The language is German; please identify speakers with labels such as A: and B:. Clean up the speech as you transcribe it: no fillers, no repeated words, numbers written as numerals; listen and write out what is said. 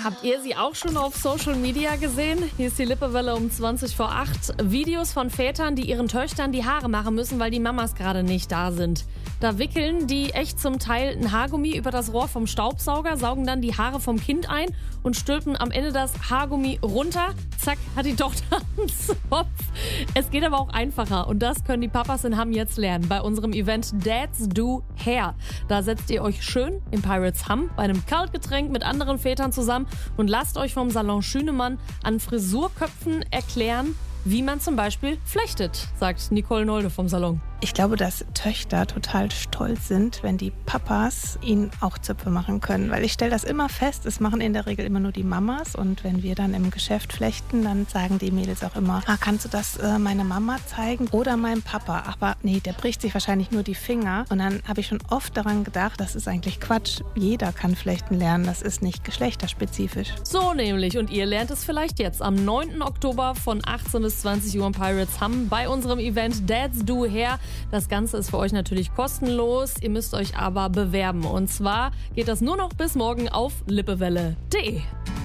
A: Habt ihr sie auch schon auf Social Media gesehen? Hier ist die Lippewelle um 20 vor 8. Videos von Vätern, die ihren Töchtern die Haare machen müssen, weil die Mamas gerade nicht da sind. Da wickeln die echt zum Teil ein Haargummi über das Rohr vom Staubsauger, saugen dann die Haare vom Kind ein und stülpen am Ende das Haargummi runter. Zack, hat die Tochter einen Zopf. Es geht aber auch einfacher und das können die Papas in Hamm jetzt lernen bei unserem Event Dads Do Hair. Da setzt ihr euch schön im Pirates Hamm bei einem Kaltgetränk mit anderen Vätern zusammen und lasst euch vom Salon Schünemann an Frisurköpfen erklären, wie man zum Beispiel flechtet, sagt Nicole Nolde vom Salon.
B: Ich glaube, dass Töchter total stolz sind, wenn die Papas ihnen auch Zöpfe machen können. Weil ich stelle das immer fest, es machen in der Regel immer nur die Mamas. Und wenn wir dann im Geschäft flechten, dann sagen die Mädels auch immer, kannst du das meiner Mama zeigen oder meinem Papa? Aber nee, der bricht sich wahrscheinlich nur die Finger. Und dann habe ich schon oft daran gedacht, das ist eigentlich Quatsch. Jeder kann flechten lernen, das ist nicht geschlechterspezifisch.
A: So nämlich. Und ihr lernt es vielleicht jetzt am 9. Oktober von 18 bis 20 Uhr im Pirates Hamm bei unserem Event Dads Do Hair. Das Ganze ist für euch natürlich kostenlos. Ihr müsst euch aber bewerben. Und zwar geht das nur noch bis morgen auf lippewelle.de.